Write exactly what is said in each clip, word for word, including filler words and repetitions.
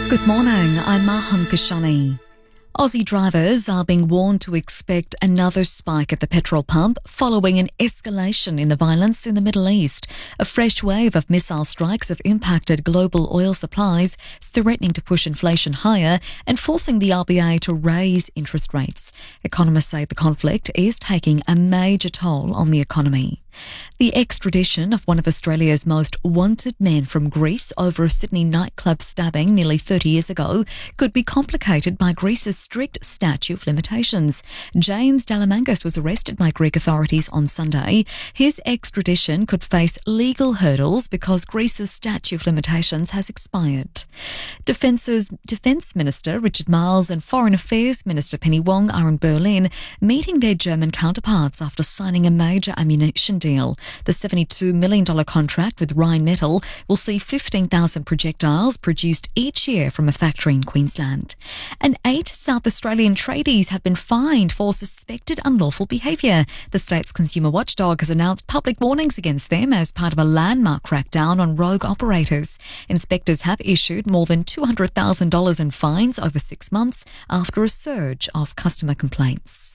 Good morning, I'm Maham Kashani. Aussie drivers are being warned to expect another spike at the petrol pump following an escalation in the violence in the Middle East. A fresh wave of missile strikes have impacted global oil supplies, threatening to push inflation higher and forcing the R B A to raise interest rates. Economists say the conflict is taking a major toll on the economy. The extradition of one of Australia's most wanted men from Greece over a Sydney nightclub stabbing nearly thirty years ago could be complicated by Greece's strict statute of limitations. James Dalamangas was arrested by Greek authorities on Sunday. His extradition could face legal hurdles because Greece's statute of limitations has expired. Defence's Defence Minister Richard Marles and Foreign Affairs Minister Penny Wong are in Berlin meeting their German counterparts after signing a major ammunition deal. The seventy-two million dollars contract with Rheinmetall will see fifteen thousand projectiles produced each year from a factory in Queensland. And eight South Australian tradies have been fined for suspected unlawful behaviour. The state's consumer watchdog has announced public warnings against them as part of a landmark crackdown on rogue operators. Inspectors have issued more than two hundred thousand dollars in fines over six months after a surge of customer complaints.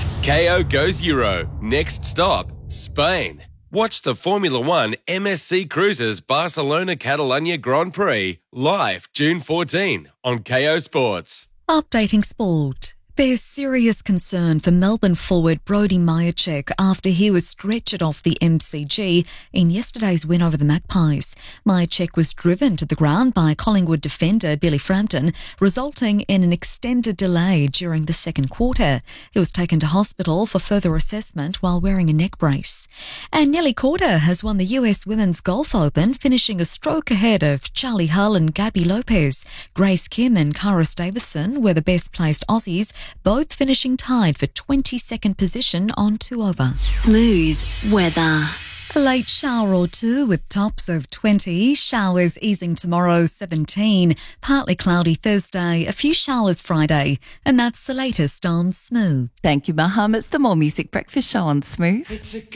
K O goes Euro. Next stop, Spain. Watch the Formula One M S C Cruises Barcelona-Catalunya Grand Prix live June fourteenth on K O Sports. Updating sport. There's serious concern for Melbourne forward Brody Mihocek after he was stretchered off the M C G in yesterday's win over the Magpies. Mihocek was driven to the ground by Collingwood defender Billy Frampton, resulting in an extended delay during the second quarter. He was taken to hospital for further assessment while wearing a neck brace. And Nelly Korda has won the U S Women's Golf Open, finishing a stroke ahead of Charlie Hull and Gabby Lopez. Grace Kim and Karis Davidson were the best-placed Aussies, both finishing tied for twenty-second position on two over. Smooth weather. A late shower or two with tops of twenty. Showers easing tomorrow, seventeen. Partly cloudy Thursday, a few showers Friday. And that's the latest on Smooth. Thank you, Maham. It's the More Music Breakfast Show on Smooth. It's a